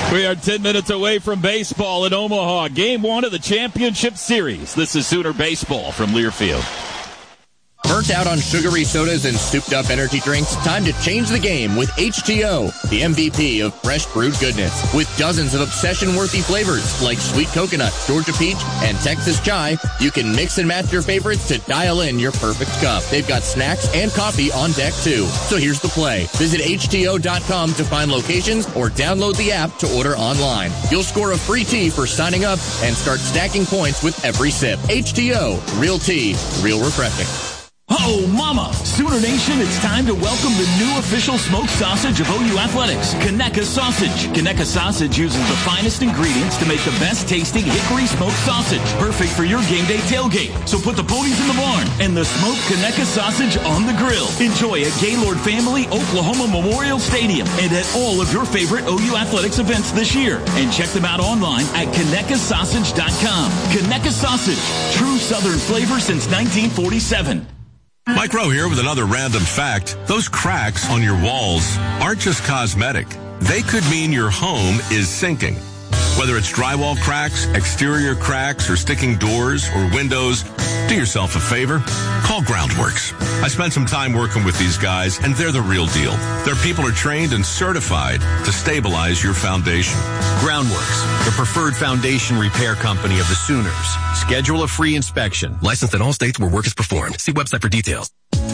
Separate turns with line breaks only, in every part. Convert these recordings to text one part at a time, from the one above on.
We are 10 minutes away from baseball in Omaha. Game 1 of the championship series. This is Sooner Baseball from Learfield.
Burnt out on sugary sodas and souped-up energy drinks? Time to change the game with H2O, the MVP of fresh brewed goodness. With dozens of obsession-worthy flavors like sweet coconut, Georgia peach, and Texas chai, you can mix and match your favorites to dial in your perfect cup. They've got snacks and coffee on deck, too. So here's the play. Visit H2O.com to find locations or download the app to order online. You'll score a free tea for signing up and start stacking points with every sip. H2O, real tea, real refreshing.
Oh, mama! Sooner Nation, it's time to welcome the new official smoked sausage of OU Athletics, Conecuh Sausage. Conecuh Sausage uses the finest ingredients to make the best tasting hickory smoked sausage, perfect for your game day tailgate. So put the ponies in the barn and the smoked Conecuh Sausage on the grill. Enjoy at Gaylord Family Oklahoma Memorial Stadium and at all of your favorite OU Athletics events this year. And check them out online at ConecuhSausage.com. Conecuh Sausage, true Southern flavor since 1947.
Mike Rowe here with another random fact. Those cracks on your walls aren't just cosmetic. They could mean your home is sinking. Whether it's drywall cracks, exterior cracks, or sticking doors or windows, do yourself a favor. Call Groundworks. I spent some time working with these guys, and they're the real deal. Their people are trained and certified to stabilize your foundation.
Groundworks, the preferred foundation repair company of the Sooners. Schedule a free inspection.
Licensed in all states where work is performed. See website for details.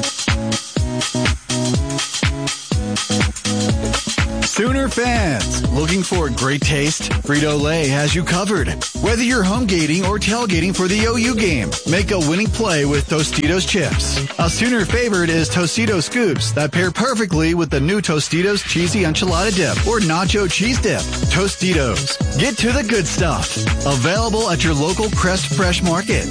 Sooner fans, looking for great taste? Frito-Lay has you covered. Whether you're home gating or tailgating for the OU game, make a winning play with Tostitos chips. A Sooner favorite is Tostitos scoops that pair perfectly with the new Tostitos cheesy enchilada dip or nacho cheese dip. Tostitos, get to the good stuff. Available at your local Crest Fresh Market.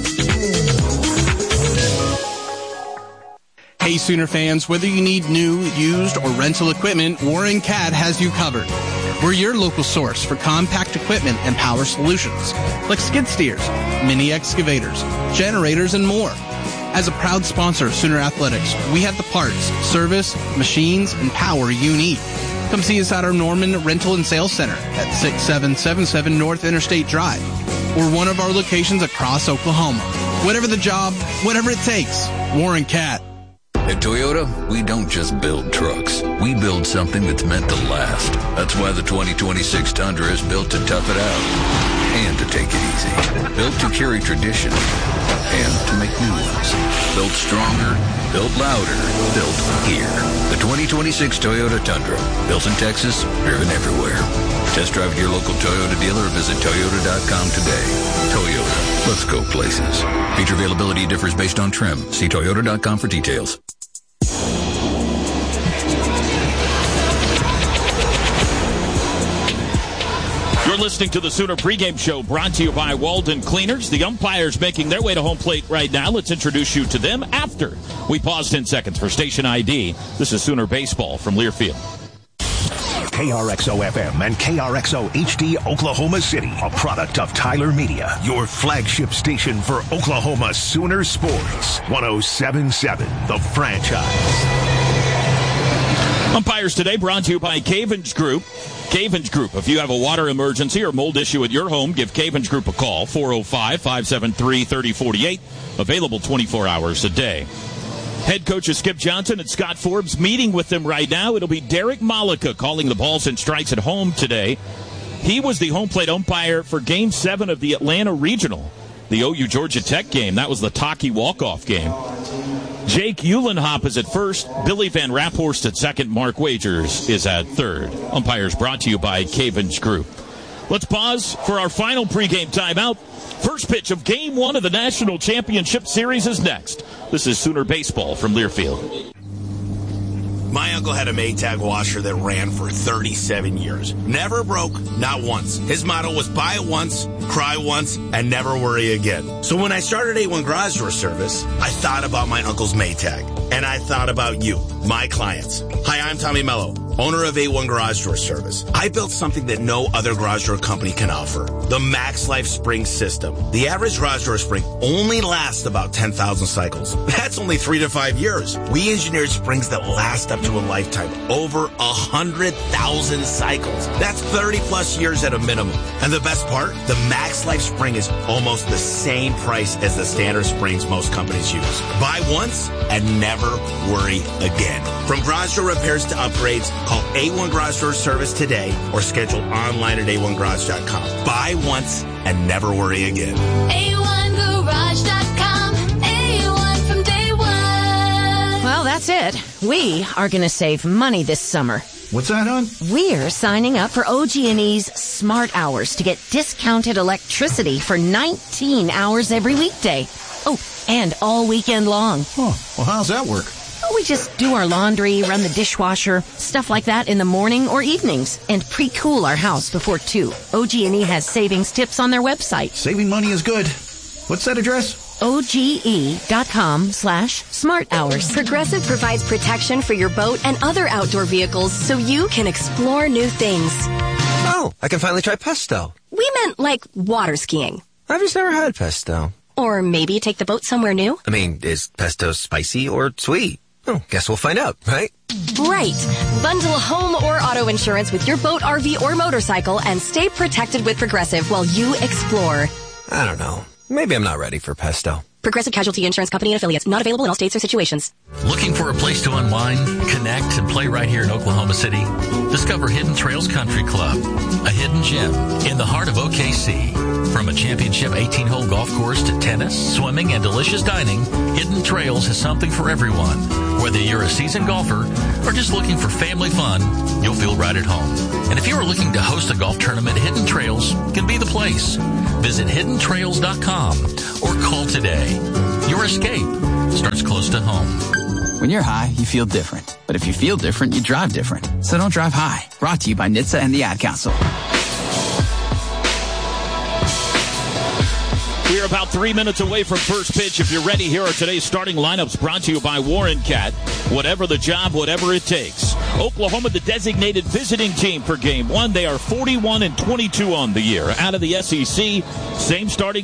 Hey Sooner fans, whether you need new, used, or rental equipment, Warren Cat has you covered. We're your local source for compact equipment and power solutions, like skid steers, mini excavators, generators, and more. As a proud sponsor of Sooner Athletics, we have the parts, service, machines, and power you need. Come see us at our Norman Rental and Sales Center at 6777 North Interstate Drive, or one of our locations across Oklahoma. Whatever the job, whatever it takes, Warren Cat.
At Toyota, we don't just build trucks. We build something that's meant to last. That's why the 2026 Tundra is built to tough it out and to take it easy. Built to carry tradition and to make new ones. Built stronger, built louder, built here. The 2026 Toyota Tundra. Built in Texas, driven everywhere. Test drive at your local Toyota dealer or visit Toyota.com today. Toyota. Let's go places. Feature availability differs based on trim. See Toyota.com for details.
You're listening to the Sooner pregame show brought to you by Walden Cleaners. The umpires making their way to home plate right now. Let's introduce you to them after we pause 10 seconds for station ID. This is Sooner Baseball from Learfield.
KRXO-FM and KRXO HD Oklahoma City, a product of Tyler Media, your flagship station for Oklahoma Sooner sports. 107.7, The Franchise.
Umpires today brought to you by Cavens Group. Cavens Group. If you have a water emergency or mold issue at your home, give Cavens Group a call, 405-573-3048. Available 24 hours a day. Head coaches Skip Johnson and Scott Forbes meeting with them right now. It'll be Derek Malika calling the balls and strikes at home today. He was the home plate umpire for Game 7 of the Atlanta Regional, the OU Georgia Tech game. That was the Taki walk-off game. Jake Eulenhop is at first. Billy Van Raphorst at second. Mark Wagers is at third. Umpires brought to you by Cavens Group. Let's pause for our final pregame timeout. First pitch of Game 1 of the National Championship Series is next. This is Sooner Baseball from Learfield.
My uncle had a Maytag washer that ran for 37 years. Never broke, not once. His motto was buy it once, cry once, and never worry again. So when I started A1 Garage Door Service, I thought about my uncle's Maytag. And I thought about you, my clients. Hi, I'm Tommy Mello. owner of A1 Garage Door Service. I built something that no other garage door company can offer. The Max Life Spring System. The average garage door spring only lasts about 10,000 cycles. That's only 3 to 5 years. We engineered springs that last up to a lifetime. Over 100,000 cycles. That's 30 plus years at a minimum. And the best part? The Max Life Spring is almost the same price as the standard springs most companies use. Buy once and never worry again. From garage door repairs to upgrades, call A1 Garage Door Service today or schedule online at a1garage.com. Buy once and never worry again.
A1garage.com. A1 from day one.
Well, that's it. We are going to save money this summer.
What's that, hon?
We're signing up for OG&E's Smart Hours to get discounted electricity for 19 hours every weekday. Oh, and all weekend long.
Oh, well, how's that work?
We just do our laundry, run the dishwasher, stuff like that in the morning or evenings, and pre-cool our house before 2. OG&E has savings tips on their website.
Saving money is good. What's that address?
OGE.com/smart hours.
Progressive provides protection for your boat and other outdoor vehicles so you can explore new things.
Oh, I can finally try pesto.
We meant like water skiing.
I've just never had pesto.
Or maybe take the boat somewhere new.
I mean, is pesto spicy or sweet? Oh, guess we'll find out, right?
Right. Bundle home or auto insurance with your boat, RV, or motorcycle and stay protected with Progressive while you explore.
I don't know. Maybe I'm not ready for pesto.
Progressive Casualty Insurance Company and Affiliates. Not available in all states or situations.
Looking for a place to unwind, connect, and play right here in Oklahoma City? Discover Hidden Trails Country Club, a hidden gem in the heart of OKC. From a championship 18-hole golf course to tennis, swimming, and delicious dining, Hidden Trails has something for everyone. Whether you're a seasoned golfer or just looking for family fun, you'll feel right at home. And if you are looking to host a golf tournament, Hidden Trails can be the place. Visit hiddentrails.com or call today. Your escape starts close to home.
When you're high, you feel different. But if you feel different, you drive different. So don't drive high. Brought to you by NHTSA and the Ad Council.
We're about 3 minutes away from first pitch. If you're ready, here are today's starting lineups brought to you by Warren Cat. Whatever the job, whatever it takes. Oklahoma, the designated visiting team for Game 1. They are 41-22 on the year. Out of the SEC, same starting